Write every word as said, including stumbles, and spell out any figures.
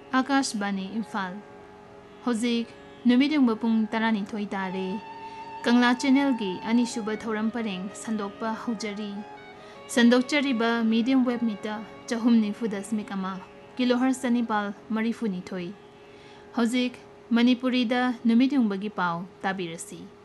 आकाशवाणी इम्फाल हौजिक नुमिदुंग पुंग तरानिथोई तारे कंगला चैनल की अनीसुब थौरम परेंग संदोकपा hosiery संदोकचरीबा medium wave metre चहुम निफु दशमिक अमा किलोहर्ट्ज चनिपाल मरीफुनिथोई हौजिक मणिपुरीदा नुमिदुंगबगी पाव ताबिरसी।